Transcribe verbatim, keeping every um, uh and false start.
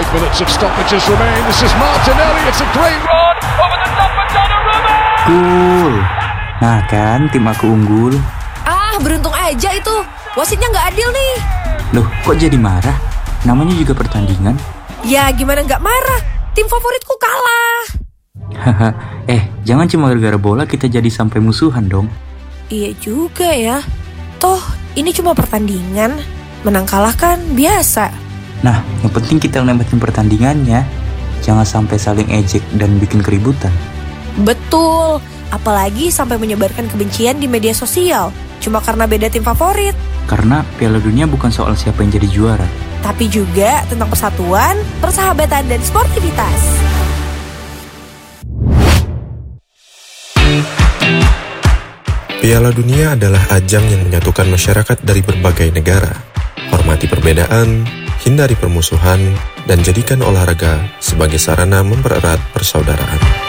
minutes of stoppages remain. This is Martinelli. It's a great run over the top of Donnarumma. Cool. Nah kan, tim aku unggul. Ah, beruntung aja itu. Wasitnya nggak adil nih. Loh, kok jadi marah? Namanya juga pertandingan. Ya, gimana nggak marah? Tim favoritku kalah. Haha, eh, jangan cuma gara-gara bola kita jadi sampai musuhan dong. Iya juga ya. Toh, ini cuma pertandingan. Menang kalah kan biasa. Nah, yang penting kita nikmatin pertandingannya. Jangan sampai saling ejek dan bikin keributan. Betul. Apalagi sampai menyebarkan kebencian di media sosial. Cuma karena beda tim favorit. Karena Piala Dunia bukan soal siapa yang jadi juara, tapi juga tentang persatuan, persahabatan, dan sportivitas. Piala Dunia adalah ajang yang menyatukan masyarakat dari berbagai negara. Hormati perbedaan, hindari permusuhan, dan jadikan olahraga sebagai sarana mempererat persaudaraan.